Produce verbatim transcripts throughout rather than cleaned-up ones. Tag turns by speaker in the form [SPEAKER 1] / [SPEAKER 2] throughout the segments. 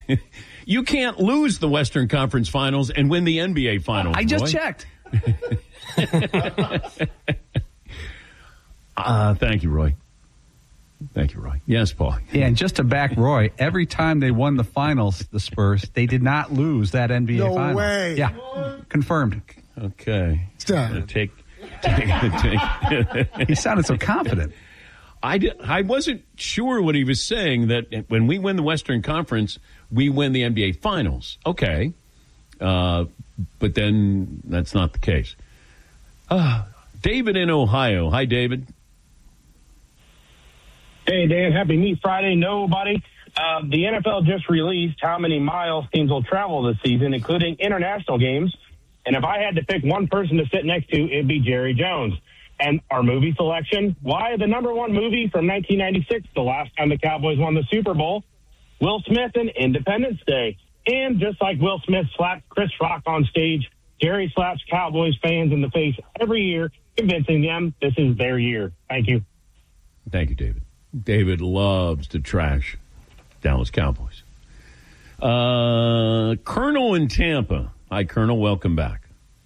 [SPEAKER 1] You can't lose the Western Conference Finals and win the N B A Finals.
[SPEAKER 2] I just
[SPEAKER 1] Roy.
[SPEAKER 2] checked.
[SPEAKER 1] uh, thank you, Roy. Thank you, Roy. Yes, Paul.
[SPEAKER 2] Yeah, and just to back Roy, every time they won the finals, the Spurs, they did not lose that N B A
[SPEAKER 3] no
[SPEAKER 2] final.
[SPEAKER 3] No way.
[SPEAKER 2] Yeah, confirmed.
[SPEAKER 1] Okay.
[SPEAKER 3] Stop.
[SPEAKER 1] Take, take, take.
[SPEAKER 2] He sounded so confident.
[SPEAKER 1] I, did, I wasn't sure what he was saying, that when we win the Western Conference, we win the N B A Finals. Okay. Uh, but then that's not the case. Uh, David in Ohio. Hi, David.
[SPEAKER 4] Hey, Dan. Happy Meat Friday. Nobody. Uh, the N F L just released how many miles teams will travel this season, including international games. And if I had to pick one person to sit next to, it'd be Jerry Jones. And our movie selection, why the number one movie from nineteen ninety-six, the last time the Cowboys won the Super Bowl? Will Smith and Independence Day. And just like Will Smith slapped Chris Rock on stage, Jerry slaps Cowboys fans in the face every year, convincing them this is their year. Thank you.
[SPEAKER 1] Thank you, David. David loves to trash Dallas Cowboys. Uh, Colonel in Tampa. Hi, Colonel. Welcome back.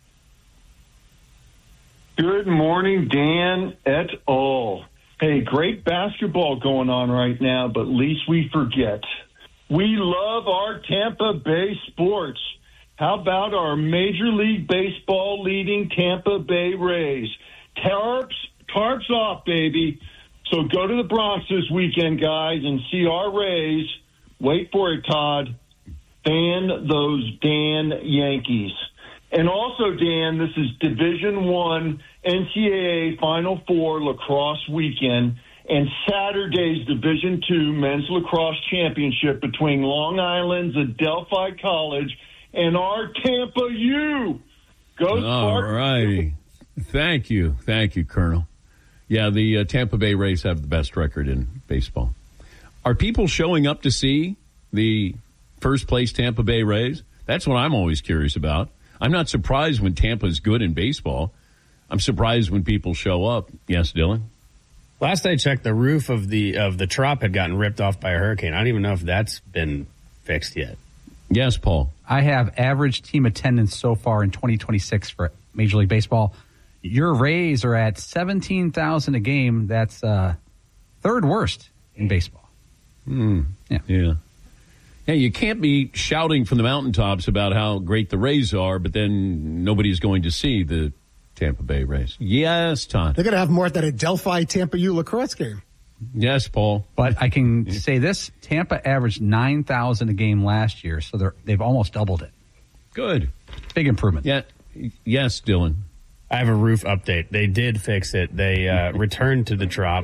[SPEAKER 5] Good morning, Dan et al. Hey, great basketball going on right now, but least we forget. We love our Tampa Bay sports. How about our Major League Baseball leading Tampa Bay Rays? Tarps, tarps off, baby. So go to the Bronx this weekend, guys, and see our Rays. Wait for it, Todd. Fan those Dan Yankees. And also, Dan, this is Division One N C double A Final Four lacrosse weekend, and Saturday's Division Two Men's Lacrosse Championship between Long Island's Adelphi College and our Tampa U. Go
[SPEAKER 1] All righty. Thank you. Thank you, Colonel. Yeah, the uh, Tampa Bay Rays have the best record in baseball. Are people showing up to see the first place Tampa Bay Rays? That's what I'm always curious about. I'm not surprised when Tampa's good in baseball. I'm surprised when people show up. Yes, Dylan?
[SPEAKER 6] Last I checked, the roof of the of the Trop had gotten ripped off by a hurricane. I don't even know if that's been fixed yet.
[SPEAKER 1] Yes, Paul.
[SPEAKER 2] I have average team attendance so far in twenty twenty-six for Major League Baseball. Your Rays are at seventeen thousand a game. That's uh, third worst in baseball.
[SPEAKER 1] Mm,
[SPEAKER 2] yeah.
[SPEAKER 1] Yeah. Yeah, you can't be shouting from the mountaintops about how great the Rays are, but then nobody's going to see the Tampa Bay Rays. Yes, Todd.
[SPEAKER 3] They're going to have more at that Adelphi Tampa U lacrosse game.
[SPEAKER 1] Yes, Paul.
[SPEAKER 2] But I can yeah. say this, Tampa averaged nine thousand a game last year, so they're, they've almost doubled it.
[SPEAKER 1] Good.
[SPEAKER 2] Big improvement.
[SPEAKER 1] Yeah. Yes, Dylan.
[SPEAKER 6] I have a roof update. They did fix it. They uh, returned to the Trop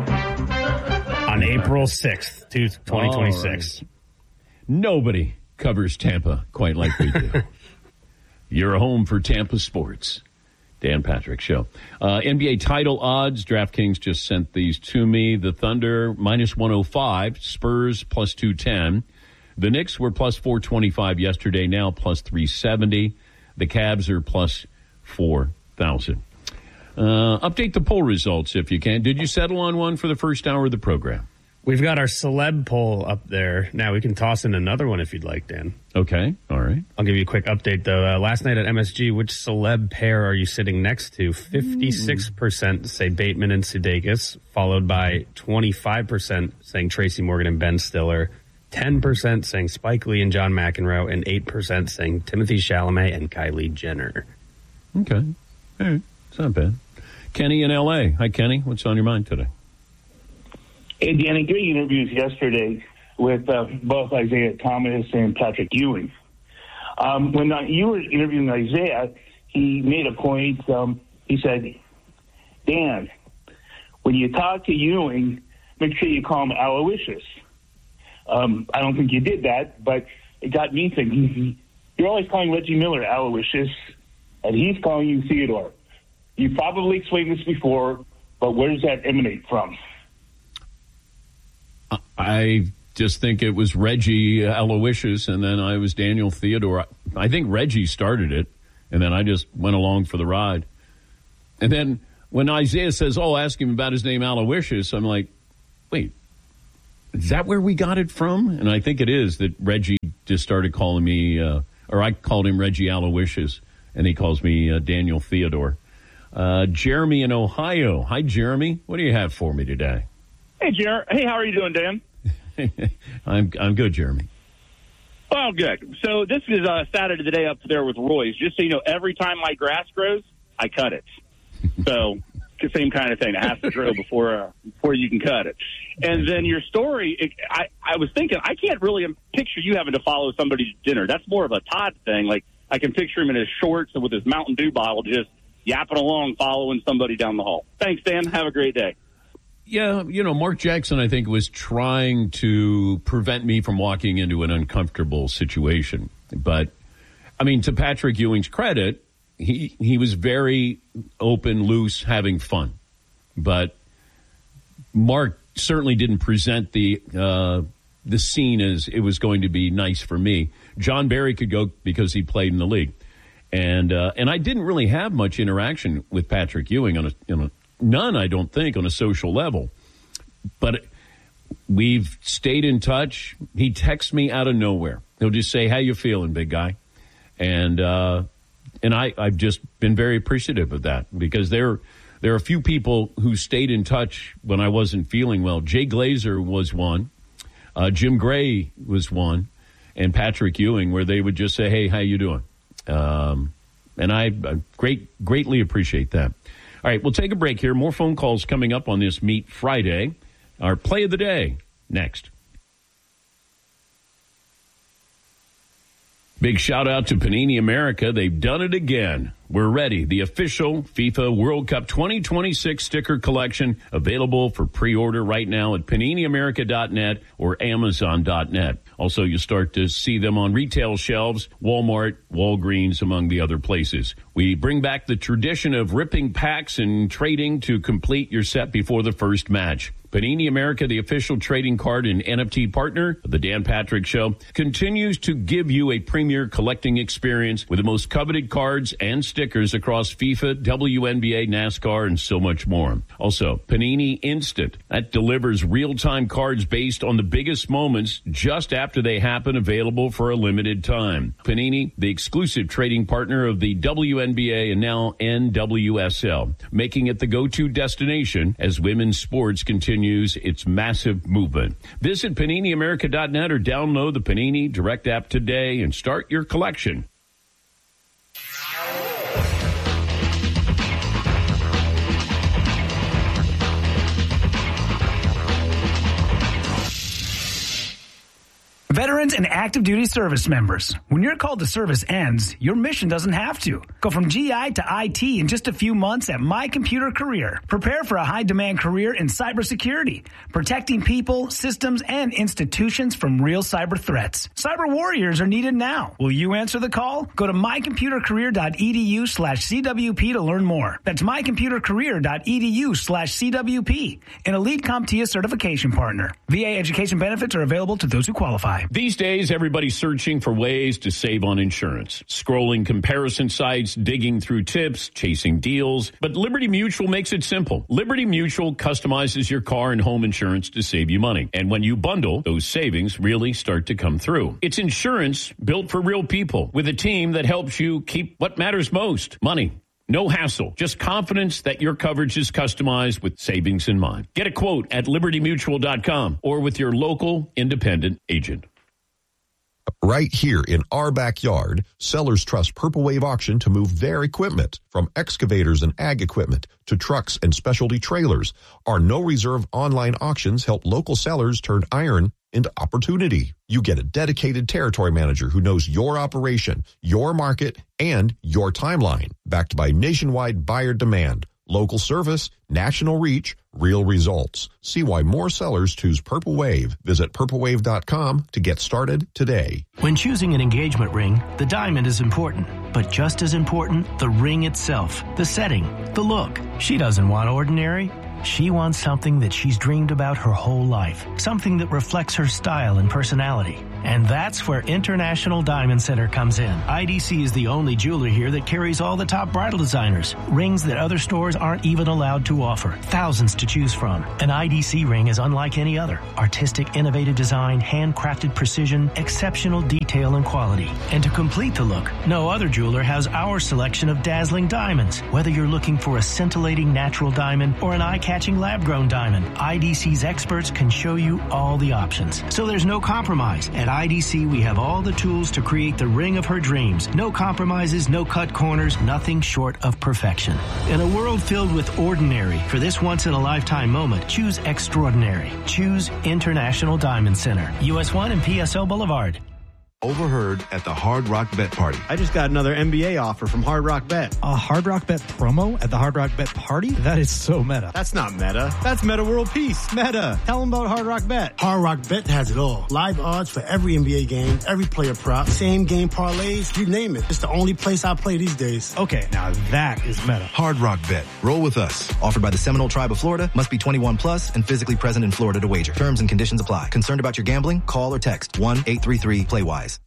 [SPEAKER 6] on April sixth, twenty twenty-six.
[SPEAKER 1] Right. Nobody covers Tampa quite like we do. You're a home for Tampa sports. Dan Patrick Show. Uh, N B A title odds. DraftKings just sent these to me. The Thunder, minus one oh five. Spurs, plus two ten. The Knicks were plus four twenty-five yesterday, now plus three seventy. The Cavs are plus four thousand. Uh, update the poll results if you can. Did you settle on one for the first hour of the program?
[SPEAKER 6] We've got our celeb poll up there. Now we can toss in another one if you'd like, Dan.
[SPEAKER 1] Okay. All right.
[SPEAKER 6] I'll give you a quick update, though. Uh, last night at M S G, which celeb pair are you sitting next to? fifty-six percent say Bateman and Sudeikis, followed by twenty-five percent saying Tracy Morgan and Ben Stiller, ten percent saying Spike Lee and John McEnroe, and eight percent saying Timothy Chalamet and Kylie Jenner.
[SPEAKER 1] Okay. All right. It's not bad. Kenny in L A. Hi, Kenny. What's on your mind today?
[SPEAKER 7] Hey, Danny, great interviews yesterday with uh, both Isaiah Thomas and Patrick Ewing. Um, when uh, you were interviewing Isaiah, he made a point. Um, he said, Dan, when you talk to Ewing, make sure you call him Aloysius. Um, I don't think you did that, but it got me thinking. You're always calling Reggie Miller Aloysius, and he's calling you Theodore. You probably explained this before, but where does that emanate from?
[SPEAKER 1] I just think it was Reggie Aloysius, and then I was Daniel Theodore. I think Reggie started it, and then I just went along for the ride. And then when Isaiah says, oh, ask him about his name Aloysius, I'm like, wait, is that where we got it from? And I think it is that Reggie just started calling me, uh, or I called him Reggie Aloysius, and he calls me uh, Daniel Theodore. Uh, Jeremy in Ohio. Hi, Jeremy. What do you have for me today?
[SPEAKER 8] Hey, Jer. Hey, how are you doing, Dan?
[SPEAKER 1] I'm I'm good, Jeremy.
[SPEAKER 8] Oh, good. So this is uh, Saturday today up there with Roy's. Just so you know, every time my grass grows, I cut it. So same kind of thing. It has to grow before uh, before you can cut it. And then your story, it, I, I was thinking, I can't really picture you having to follow somebody to dinner. That's more of a Todd thing. Like, I can picture him in his shorts and with his Mountain Dew bottle just yapping along, following somebody down the hall. Thanks, Dan. Have a great day.
[SPEAKER 1] Yeah, you know, Mark Jackson, I think, was trying to prevent me from walking into an uncomfortable situation. But, I mean, to Patrick Ewing's credit, he he was very open, loose, having fun. But Mark certainly didn't present the uh, the scene as it was going to be nice for me. John Barry could go because he played in the league. And uh, and I didn't really have much interaction with Patrick Ewing on a, on a None, I don't think, on a social level. But we've stayed in touch. He texts me out of nowhere. He'll just say, how you feeling, big guy? And uh, and I, I've just been very appreciative of that because there, there are a few people who stayed in touch when I wasn't feeling well. Jay Glazer was one. Uh, Jim Gray was one. And Patrick Ewing, where they would just say, hey, how you doing? Um, and I, I great, greatly appreciate that. All right, we'll take a break here. More phone calls coming up on this Meat Friday. Our play of the day next. Big shout out to Panini America. They've done it again. We're ready. The official FIFA World Cup twenty twenty-six sticker collection available for pre-order right now at panini america dot net or amazon dot net. Also, you start to see them on retail shelves, Walmart, Walgreens, among the other places. We bring back the tradition of ripping packs and trading to complete your set before the first match. Panini America, the official trading card and N F T partner of the Dan Patrick Show, continues to give you a premier collecting experience with the most coveted cards and stickers across FIFA, W N B A, NASCAR, and so much more. Also, Panini Instant. That delivers real-time cards based on the biggest moments just after they happen, available for a limited time. Panini, the exclusive trading partner of the W N B A and now N W S L, making it the go-to destination as women's sports continue its massive movement. Visit panini america dot net or download the Panini Direct app today and start your collection.
[SPEAKER 9] Veterans and active duty service members, when your call to service ends, your mission doesn't have to. Go from G I to I T in just a few months at My Computer Career. Prepare for a high-demand career in cybersecurity, protecting people, systems, and institutions from real cyber threats. Cyber warriors are needed now. Will you answer the call? Go to my computer career dot e d u slash c w p to learn more. That's my computer career dot e d u slash c w p, an Elite CompTIA certification partner. V A education benefits are available to those who qualify.
[SPEAKER 1] These days, everybody's searching for ways to save on insurance. Scrolling comparison sites, digging through tips, chasing deals. But Liberty Mutual makes it simple. Liberty Mutual customizes your car and home insurance to save you money. And when you bundle, those savings really start to come through. It's insurance built for real people with a team that helps you keep what matters most, money. No hassle, just confidence that your coverage is customized with savings in mind. Get a quote at liberty mutual dot com or with your local independent agent.
[SPEAKER 10] Right here in our backyard, sellers trust Purple Wave Auction to move their equipment. From excavators and ag equipment to trucks and specialty trailers, our no-reserve online auctions help local sellers turn iron into opportunity. You get a dedicated territory manager who knows your operation, your market, and your timeline, backed by nationwide buyer demand. Local service, national reach, real results. See why more sellers choose Purple Wave. Visit purple wave dot com to get started today.
[SPEAKER 11] When choosing an engagement ring, the diamond is important. But just as important, the ring itself, the setting, the look. She doesn't want ordinary. She wants something that she's dreamed about her whole life. Something that reflects her style and personality. And that's where International Diamond Center comes in. I D C is the only jeweler here that carries all the top bridal designers. Rings that other stores aren't even allowed to offer. Thousands to choose from. An I D C ring is unlike any other. Artistic, innovative design, handcrafted precision, exceptional detail and quality. And to complete the look, no other jeweler has our selection of dazzling diamonds. Whether you're looking for a scintillating natural diamond or an eye-catching lab-grown diamond, I D C's experts can show you all the options. So there's no compromise. At I D C, we have all the tools to create the ring of her dreams. No compromises, no cut corners, nothing short of perfection. In a world filled with ordinary, for this once-in-a-lifetime moment, choose extraordinary. Choose International Diamond Center. U S one and P S L Boulevard.
[SPEAKER 12] Overheard at the Hard Rock Bet Party.
[SPEAKER 13] I just got another N B A offer from Hard Rock Bet.
[SPEAKER 14] A Hard Rock Bet promo at the Hard Rock Bet Party? That is so meta.
[SPEAKER 13] That's not meta. That's Meta World Peace. Meta. Tell them about Hard Rock Bet.
[SPEAKER 3] Hard Rock Bet has it all. Live odds for every N B A game, every player prop, same game parlays, you name it. It's the only place I play these days.
[SPEAKER 14] Okay, now that is meta.
[SPEAKER 12] Hard Rock Bet. Roll with us.
[SPEAKER 15] Offered by the Seminole Tribe of Florida. Must be twenty-one plus and physically present in Florida to wager. Terms and conditions apply. Concerned about your gambling? Call or text one eight three three play wise.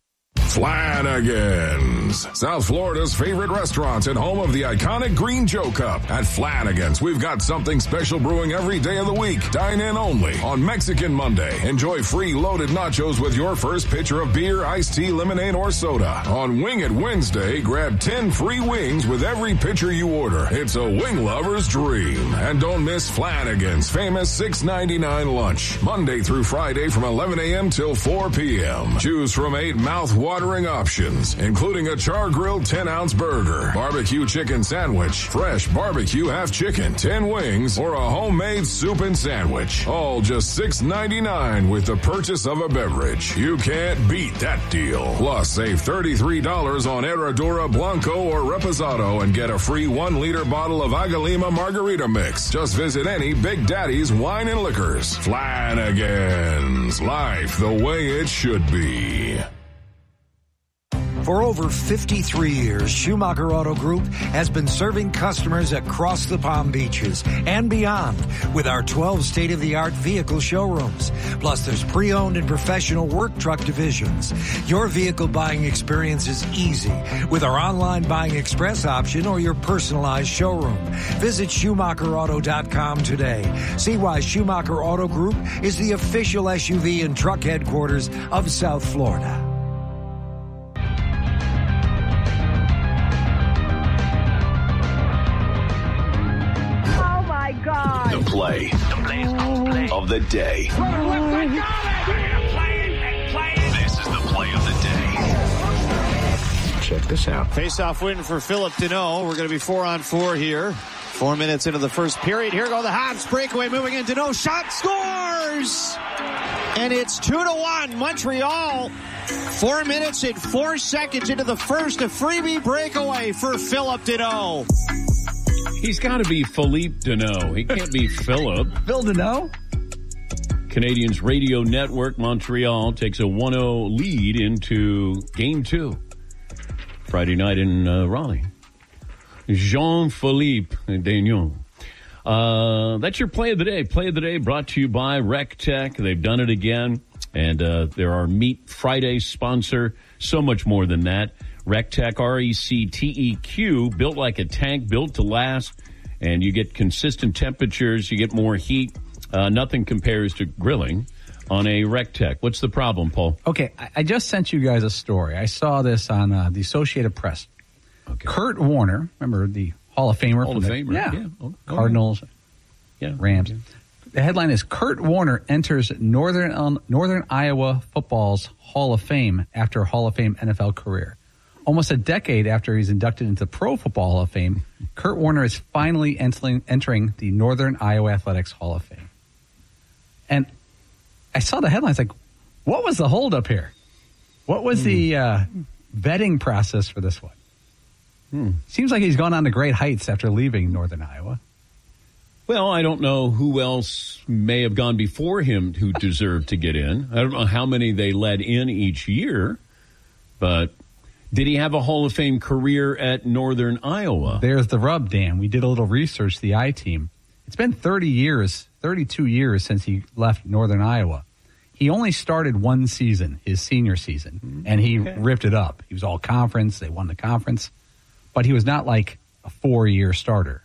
[SPEAKER 16] Flanagan's, South Florida's favorite restaurant and home of the iconic Green Joe Cup. At Flanagan's, we've got something special brewing every day of the week. Dine in only on Mexican Monday. Enjoy free loaded nachos with your first pitcher of beer, iced tea, lemonade, or soda. On Wing It Wednesday, grab ten free wings with every pitcher you order. It's a wing lover's dream. And don't miss Flanagan's famous six ninety-nine lunch. Monday through Friday from eleven a.m. till four p.m. Choose from eight mouth-watering options, including a char-grilled ten-ounce burger, barbecue chicken sandwich, fresh barbecue half chicken, ten wings, or a homemade soup and sandwich. All just six ninety-nine with the purchase of a beverage. You can't beat that deal. Plus, save thirty-three dollars on Herradura Blanco or Reposado and get a free one-liter bottle of Agalima Margarita Mix. Just visit any Big Daddy's Wine and Liquors. Flanagan's. Life the way it should be.
[SPEAKER 17] For over fifty-three years, Schumacher Auto Group has been serving customers across the Palm Beaches and beyond with our twelve state-of-the-art vehicle showrooms. Plus, there's pre-owned and professional work truck divisions. Your vehicle buying experience is easy with our online buying express option or your personalized showroom. Visit Schumacher Auto dot com today. See why Schumacher Auto Group is the official S U V and truck headquarters of South Florida.
[SPEAKER 18] The play, the play of the day. This is the play of the day.
[SPEAKER 19] Check this out. Face-off win for Phillip Danault. We're going to be four on four here. Four minutes into the first period. Here go the Habs. Breakaway moving in. Danault shot scores! And it's two to one. Montreal. Four minutes and four seconds into the first. A freebie breakaway for Phillip Danault.
[SPEAKER 1] He's got to be Philippe Danault. He can't be Philip.
[SPEAKER 2] Phil Danault?
[SPEAKER 1] Canadiens Radio Network, Montreal takes a one oh lead into Game two. Friday night in uh, Raleigh. Jean-Philippe Danault. Uh, that's your play of the day. Play of the day brought to you by Rec Tech. They've done it again. And uh, they're our Meat Friday sponsor. So much more than that. RecTeq, R E C T E Q, built like a tank, built to last, and you get consistent temperatures, you get more heat. Uh, nothing compares to grilling on a RecTeq. What's the problem, Paul?
[SPEAKER 2] Okay, I, I just sent you guys a story. I saw this on uh, the Associated Press. Okay. Kurt Warner, remember the Hall of Famer?
[SPEAKER 1] Hall of
[SPEAKER 2] the,
[SPEAKER 1] Famer,
[SPEAKER 2] yeah.
[SPEAKER 1] yeah. Oh,
[SPEAKER 2] Cardinals,
[SPEAKER 1] yeah.
[SPEAKER 2] Rams.
[SPEAKER 1] Okay.
[SPEAKER 2] The headline is Kurt Warner enters Northern um, Northern Iowa football's Hall of Fame after a Hall of Fame N F L career. Almost a decade after he's inducted into the Pro Football Hall of Fame, Kurt Warner is finally entering, entering the Northern Iowa Athletics Hall of Fame. And I saw the headlines like, what was the holdup here? What was mm. the uh, vetting process for this one? Mm. Seems like he's gone on to great heights after leaving Northern Iowa.
[SPEAKER 1] Well, I don't know who else may have gone before him who deserved to get in. I don't know how many they let in each year, but did he have a Hall of Fame career at Northern Iowa?
[SPEAKER 2] There's the rub, Dan. We did a little research, the I-Team. It's been thirty years, thirty-two years since he left Northern Iowa. He only started one season, his senior season, and he okay. ripped it up. He was all conference. They won the conference. But he was not like a four-year starter.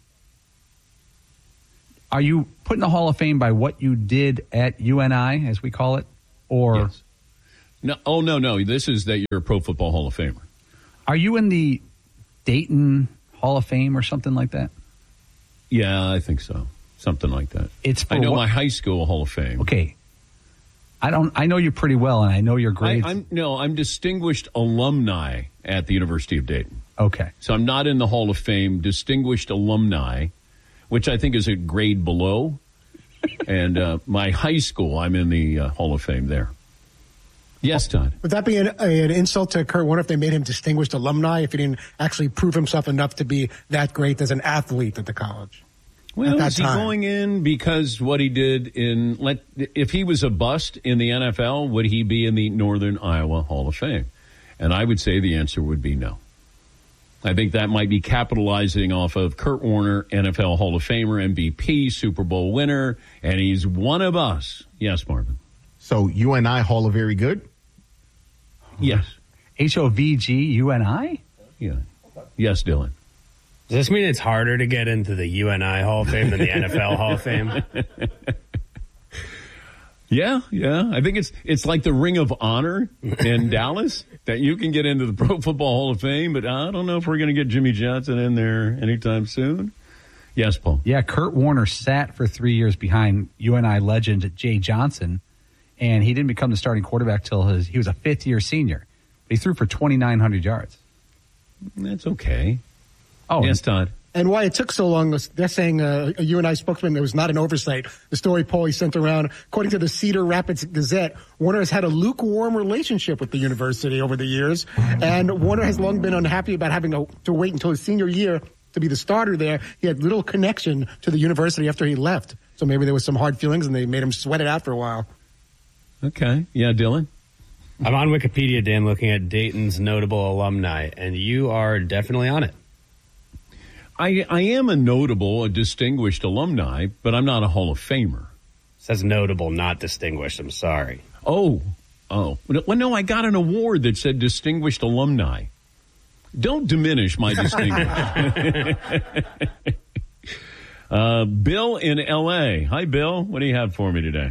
[SPEAKER 2] Are you put in the Hall of Fame by what you did at U N I, as we call it? Or
[SPEAKER 1] yes. No, oh, no, no. This is that you're a Pro Football Hall of Famer.
[SPEAKER 2] Are you in the Dayton Hall of Fame or something like that?
[SPEAKER 1] Yeah, I think so. Something like that.
[SPEAKER 2] It's for
[SPEAKER 1] I know
[SPEAKER 2] what?
[SPEAKER 1] my high school Hall of Fame.
[SPEAKER 2] Okay. I don't. I know you pretty well, and I know your grades.
[SPEAKER 1] I, I'm, no, I'm distinguished alumni at the University of Dayton.
[SPEAKER 2] Okay.
[SPEAKER 1] So I'm not in the Hall of Fame. Distinguished alumni, which I think is a grade below. And uh, my high school, I'm in the uh, Hall of Fame there. Yes, Todd.
[SPEAKER 20] Would that be an, an insult to Kurt Warner if they made him distinguished alumni, if he didn't actually prove himself enough to be that great as an athlete at the college?
[SPEAKER 1] Well, is he time? going in because what he did in, let if he was a bust in the N F L, would he be in the Northern Iowa Hall of Fame? And I would say the answer would be no. I think that might be capitalizing off of Kurt Warner, N F L Hall of Famer, M V P, Super Bowl winner, and he's one of us. Yes, Marvin.
[SPEAKER 21] So U N I Hall of Very Good?
[SPEAKER 1] Yes.
[SPEAKER 2] H O V G U N I?
[SPEAKER 1] Yeah. Yes, Dylan.
[SPEAKER 6] Does this mean it's harder to get into the U N I Hall of Fame than the N F L Hall of Fame?
[SPEAKER 1] Yeah, yeah. I think it's it's like the Ring of Honor in Dallas, that you can get into the Pro Football Hall of Fame, but I don't know if we're going to get Jimmy Johnson in there anytime soon. Yes, Paul.
[SPEAKER 2] Yeah, Kurt Warner sat for three years behind U N I legend Jay Johnson, and he didn't become the starting quarterback till his he was a fifth-year senior. But he threw for twenty-nine hundred yards.
[SPEAKER 1] That's okay.
[SPEAKER 2] Oh,
[SPEAKER 1] yes, Todd.
[SPEAKER 20] And why it took so long, they're saying uh, a U N I spokesman, there was not an oversight. The story Paulie sent around, according to the Cedar Rapids Gazette, Warner has had a lukewarm relationship with the university over the years. And Warner has long been unhappy about having to, to wait until his senior year to be the starter there. He had little connection to the university after he left. So maybe there was some hard feelings and they made him sweat it out for a while.
[SPEAKER 1] Okay. Yeah, Dylan?
[SPEAKER 6] I'm on Wikipedia, Dan, looking at Dayton's notable alumni, and you are definitely on it.
[SPEAKER 1] I, I am a notable, a distinguished alumni, but I'm not a Hall of Famer.
[SPEAKER 6] It says notable, not distinguished. I'm sorry.
[SPEAKER 1] Oh, oh. Well, no, I got an award that said distinguished alumni. Don't diminish my distinguished. uh, Bill in L A. Hi, Bill. What do you have for me today?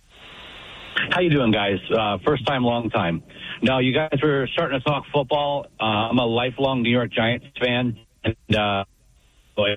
[SPEAKER 22] How you doing, guys? Uh, first time, long time. Now, you guys were starting to talk football. Uh, I'm a lifelong New York Giants fan, and uh, boy,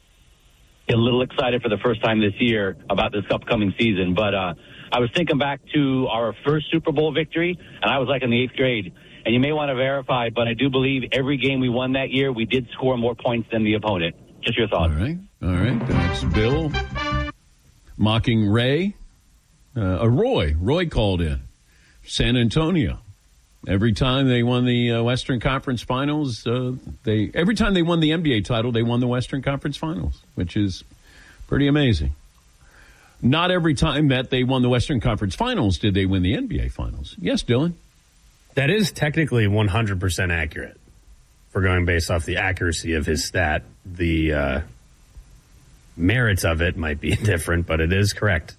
[SPEAKER 22] a little excited for the first time this year about this upcoming season. But uh, I was thinking back to our first Super Bowl victory, and I was like in the eighth grade. And you may want to verify, but I do believe every game we won that year, we did score more points than the opponent. Just your thoughts.
[SPEAKER 1] All right. All right. That's Bill mocking Ray. Uh, uh, Roy. Roy called in. San Antonio. Every time they won the uh, Western Conference Finals, uh, they every time they won the N B A title, they won the Western Conference Finals, which is pretty amazing. Not every time that they won the Western Conference Finals did they win the N B A Finals. Yes, Dylan?
[SPEAKER 6] That is technically one hundred percent accurate. If we're going based off the accuracy of his stat, the uh, merits of it might be different, but it is correct.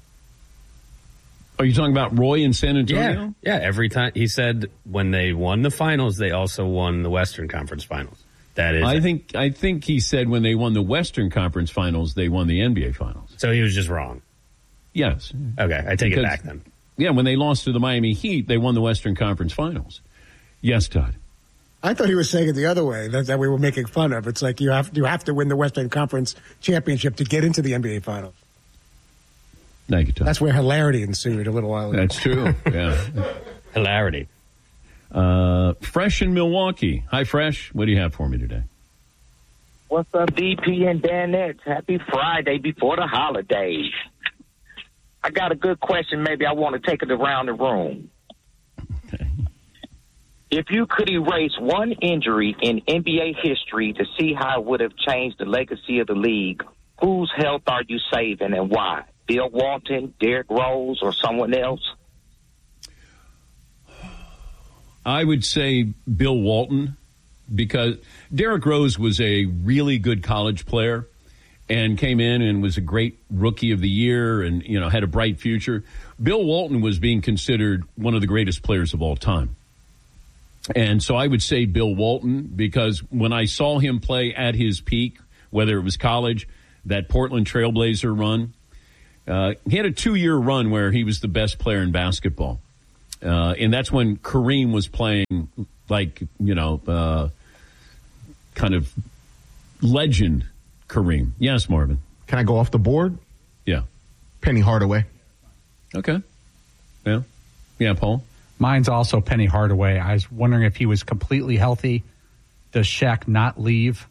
[SPEAKER 1] Are you talking about Roy in San Antonio?
[SPEAKER 6] Yeah, yeah. Every time he said when they won the finals, they also won the Western Conference Finals. That is,
[SPEAKER 1] I think. I think he said when they won the Western Conference Finals, they won the N B A Finals.
[SPEAKER 6] So he was just wrong.
[SPEAKER 1] Yes.
[SPEAKER 6] Okay, I take
[SPEAKER 1] because,
[SPEAKER 6] it back then.
[SPEAKER 1] Yeah, when they lost to the Miami Heat, they won the Western Conference Finals. Yes, Todd.
[SPEAKER 20] I thought he was saying it the other way, that, that we were making fun of. It's like you have you have to win the Western Conference Championship to get into the N B A Finals.
[SPEAKER 1] Thank you, Todd.
[SPEAKER 20] That's where hilarity ensued a little while ago.
[SPEAKER 1] That's true, yeah.
[SPEAKER 6] Hilarity.
[SPEAKER 1] Uh, Fresh in Milwaukee. Hi, Fresh. What do you have for me today?
[SPEAKER 23] What's up, D P and Danette? Happy Friday before the holidays. I got a good question. Maybe I want to take it around the room.
[SPEAKER 1] Okay.
[SPEAKER 23] If you could erase one injury in N B A history to see how it would have changed the legacy of the league, whose health are you saving and why? Bill Walton, Derrick Rose, or someone else?
[SPEAKER 1] I would say Bill Walton, because Derrick Rose was a really good college player, and came in and was a great rookie of the year and, you know, had a bright future. Bill Walton was being considered one of the greatest players of all time. And so I would say Bill Walton, because when I saw him play at his peak, whether it was college, that Portland Trailblazer run, uh, he had a two-year run where he was the best player in basketball. Uh, and that's when Kareem was playing like, you know, uh, kind of legend Kareem. Yes, Marvin.
[SPEAKER 21] Can I go off the board?
[SPEAKER 1] Yeah.
[SPEAKER 21] Penny Hardaway.
[SPEAKER 1] Okay. Yeah. Yeah, Paul?
[SPEAKER 2] Mine's also Penny Hardaway. I was wondering if he was completely healthy. Does Shaq not leave?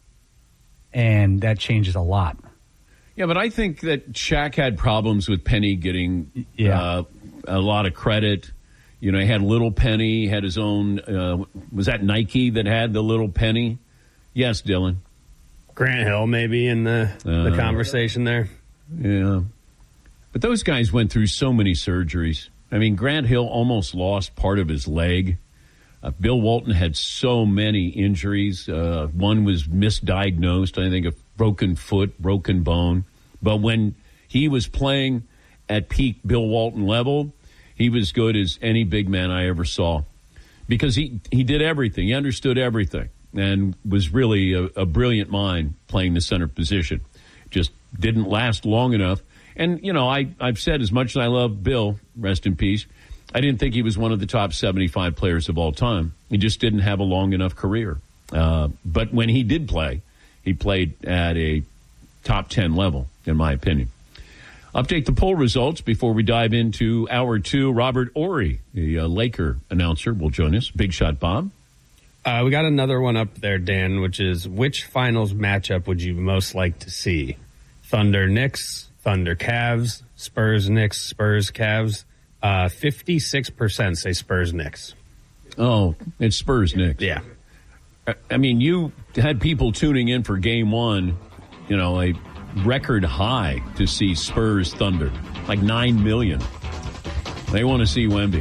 [SPEAKER 2] And that changes a lot.
[SPEAKER 1] Yeah, but I think that Shaq had problems with Penny getting
[SPEAKER 2] yeah.
[SPEAKER 1] uh, a lot of credit. You know, he had Little Penny, he had his own, uh, was that Nike that had the Little Penny? Yes, Dylan.
[SPEAKER 6] Grant Hill maybe in the, uh, the conversation there.
[SPEAKER 1] Yeah. But those guys went through so many surgeries. I mean, Grant Hill almost lost part of his leg. Uh, Bill Walton had so many injuries. Uh, one was misdiagnosed, I think, a broken foot, broken bone. But when he was playing at peak Bill Walton level, he was good as any big man I ever saw. Because he, he did everything. He understood everything and was really a, a brilliant mind playing the center position. Just didn't last long enough. And, you know, I, I've said as much as I love Bill, rest in peace, I didn't think he was one of the top seventy-five players of all time. He just didn't have a long enough career. Uh, but when he did play, he played at a top ten level, in my opinion. Update the poll results before we dive into hour two. Robert Horry, the uh, Laker announcer, will join us. Big Shot Bob.
[SPEAKER 6] Uh, we got another one up there, Dan, which is which finals matchup would you most like to see? Thunder Knicks, Thunder Cavs, Spurs Knicks, Spurs Cavs. Uh, fifty-six percent say Spurs Knicks.
[SPEAKER 1] Oh, it's Spurs Knicks.
[SPEAKER 6] Yeah.
[SPEAKER 1] I mean, you had people tuning in for game one, you know, a record high to see Spurs Thunder, like nine million. They want to see Wemby.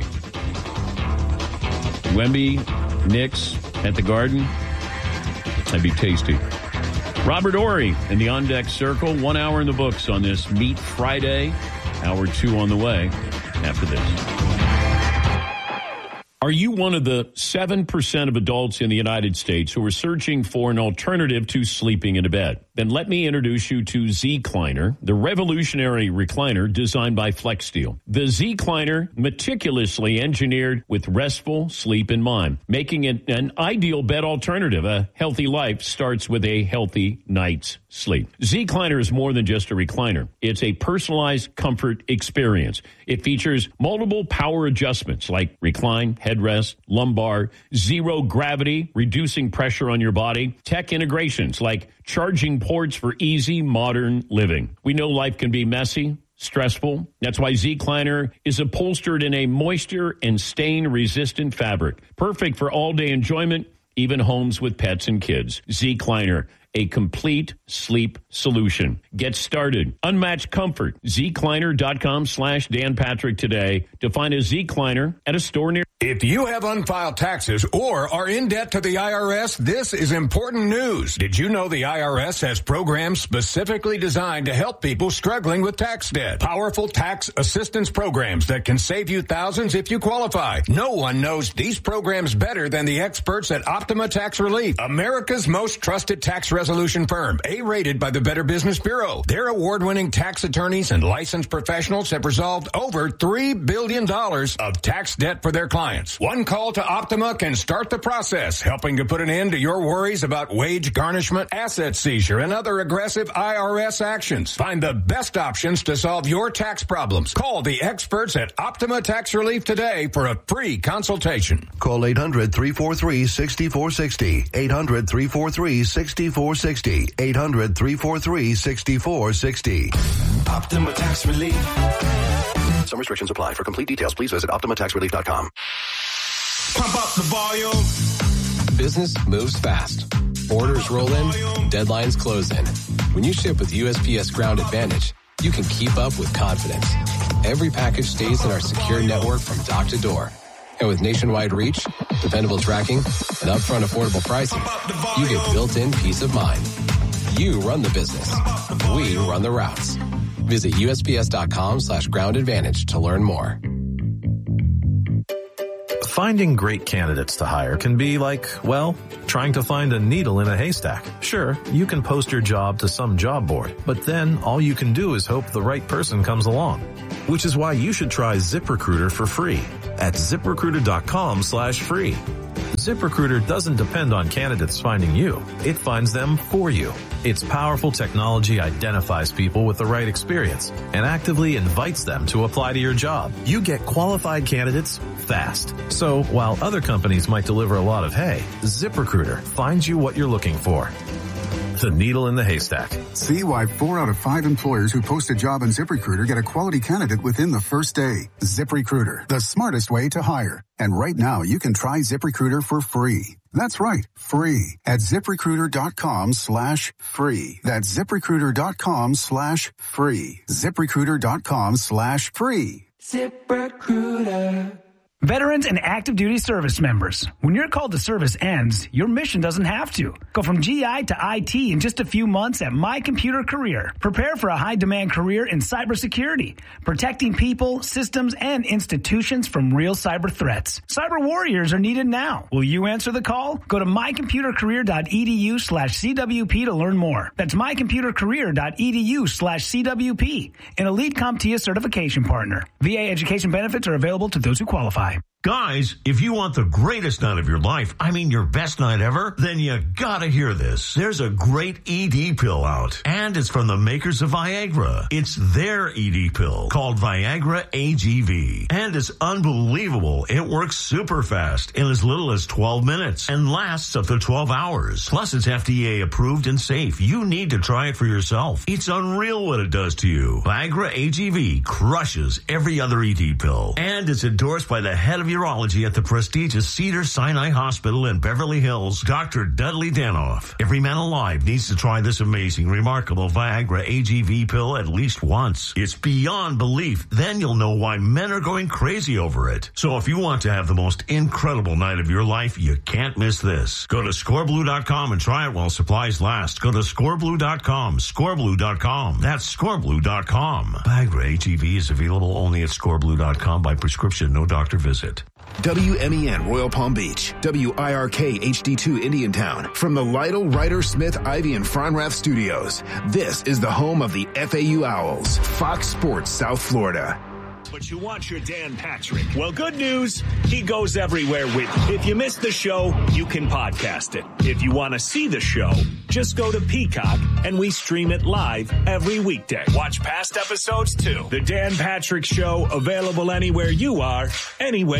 [SPEAKER 1] Wemby, Knicks at the Garden. That'd be tasty. Robert Horry in the On Deck Circle. One hour in the books on this Meat Friday. Hour two on the way after this. Are you one of the seven percent of adults in the United States who are searching for an alternative to sleeping in a bed? Then let me introduce you to Z-Cliner, the revolutionary recliner designed by FlexSteel. The Z-Cliner, meticulously engineered with restful sleep in mind, making it an ideal bed alternative. A healthy life starts with a healthy night's sleep. Z-Cliner is more than just a recliner. It's a personalized comfort experience. It features multiple power adjustments like recline, headrest, lumbar, zero gravity, reducing pressure on your body, tech integrations like charging ports for easy modern living. We know life can be messy, stressful. That's why Z-Cliner is upholstered in a moisture and stain-resistant fabric. Perfect for all-day enjoyment, even homes with pets and kids. Z-Cliner, a complete sleep solution. Get started. Unmatched comfort. Z-Cliner.com slash Dan Patrick today to find a Z-Cliner at a store near.
[SPEAKER 4] If you have unfiled taxes or are in debt to the I R S, this is important news. Did you know the I R S has programs specifically designed to help people struggling with tax debt? Powerful tax assistance programs that can save you thousands if you qualify. No one knows these programs better than the experts at Optima Tax Relief, America's most trusted tax resolution firm, A-rated by the Better Business Bureau. Their award-winning tax attorneys and licensed professionals have resolved over three billion dollars of tax debt for their clients. One call to Optima can start the process, helping to put an end to your worries about wage garnishment, asset seizure, and other aggressive I R S actions. Find the best options to solve your tax problems. Call the experts at Optima Tax Relief today for a free consultation.
[SPEAKER 5] Call eight hundred, three four three, six four six zero. eight hundred, three four three, six four six zero. eight hundred, three four three, six four six zero.
[SPEAKER 18] Optima Tax Relief.
[SPEAKER 5] Some restrictions apply. For complete details, please visit optima tax relief dot com.
[SPEAKER 18] Pump up the volume.
[SPEAKER 7] Business moves fast. Orders roll in, deadlines close in. When you ship with U S P S Ground Advantage, you can keep up with confidence. Every package stays in our secure network from dock to door. And with nationwide reach, dependable tracking, and upfront affordable pricing, you get built-in peace of mind. You run the business. We run the routes. Visit USPS.com slash ground advantage to learn more.
[SPEAKER 8] Finding great candidates to hire can be like, well, trying to find a needle in a haystack. Sure, you can post your job to some job board, but then all you can do is hope the right person comes along. Which is why you should try ZipRecruiter for free at ZipRecruiter.com slash free. ZipRecruiter doesn't depend on candidates finding you. It finds them for you. Its powerful technology identifies people with the right experience and actively invites them to apply to your job. You get qualified candidates fast. So while other companies might deliver a lot of hay, ZipRecruiter finds you what you're looking for. The needle in the haystack.
[SPEAKER 9] See why four out of five employers who post a job on ZipRecruiter get a quality candidate within the first day. ZipRecruiter, the smartest way to hire. And right now, you can try ZipRecruiter for free. That's right, free at ZipRecruiter.com slash free. That's ZipRecruiter.com slash free. ZipRecruiter.com slash free.
[SPEAKER 10] ZipRecruiter. Veterans and active duty service members, when your call to service ends, your mission doesn't have to. Go from G I to I T in just a few months at My Computer Career. Prepare for a high-demand career in cybersecurity, protecting people, systems, and institutions from real cyber threats. Cyber warriors are needed now. Will you answer the call? Go to mycomputercareer.edu slash CWP to learn more. That's mycomputercareer.edu slash CWP, an Elite CompTIA certification partner. V A education benefits are available to those who qualify.
[SPEAKER 24] Guys, if you want the greatest night of your life, I mean your best night ever, then you gotta hear this. There's a great E D pill out, and it's from the makers of Viagra. It's their E D pill called Viagra A G V, and it's unbelievable. It works super fast in as little as twelve minutes and lasts up to twelve hours. Plus, it's F D A approved and safe. You need to try it for yourself. It's unreal what it does to you. Viagra A G V crushes every other E D pill, and it's endorsed by the head of your urology at the prestigious Cedars-Sinai Hospital in Beverly Hills, Doctor Dudley Danoff. Every man alive needs to try this amazing, remarkable Viagra A G V pill at least once. It's beyond belief. Then you'll know why men are going crazy over it. So if you want to have the most incredible night of your life, you can't miss this. Go to score blue dot com and try it while supplies last. Go to score blue dot com, score blue dot com. That's score blue dot com. Viagra A G V is available only at score blue dot com by prescription, no doctor visit.
[SPEAKER 25] W M E N Royal Palm Beach, W I R K H D two Indiantown. From the Lytle, Ryder, Smith, Ivy, and Fronrath studios, this is the home of the F A U Owls, Fox Sports South Florida.
[SPEAKER 26] But you want your Dan Patrick. Well, good news, he goes everywhere with you. If you missed the show, you can podcast it. If you want to see the show, just go to Peacock, and we stream it live every weekday. Watch past episodes, too. The Dan Patrick Show, available anywhere you are, anyway.